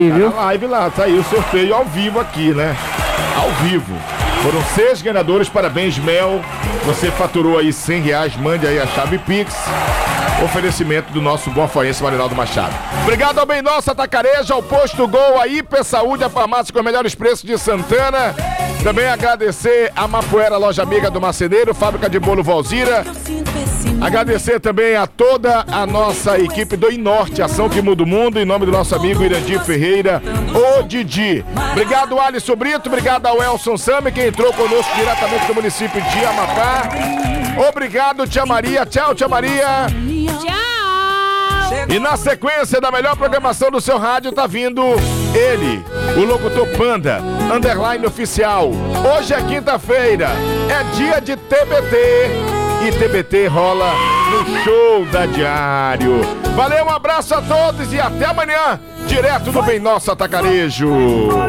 Na live lá, tá aí o sorteio ao vivo aqui, né? Ao vivo. Foram 6 ganhadores, parabéns, Mel. Você faturou aí R$100, mande aí a chave Pix. Oferecimento do nosso boafoense Marinaldo Machado. Obrigado ao Bem Nossa Atacarejo, ao Posto Gol, a Hiper Saúde, a farmácia com os melhores preços de Santana. Também agradecer a Mapuera, loja amiga do Marceneiro, fábrica de bolo Valzira. Agradecer também a toda a nossa equipe do Inorte, Ação que Muda o Mundo, em nome do nosso amigo Irandir Ferreira, o Didi. Obrigado, Alisson Brito, obrigado ao Elson Sami, que entrou conosco diretamente do município de Amapá. Obrigado, Tia Maria. Tchau, Tia Maria. Tchau! E na sequência da melhor programação do seu rádio tá vindo ele, o locutor Panda, _ oficial. Hoje é quinta-feira, é dia de TBT. E TBT rola no show da Diário. Valeu, um abraço a todos e até amanhã, direto do Bem Nosso Atacarejo.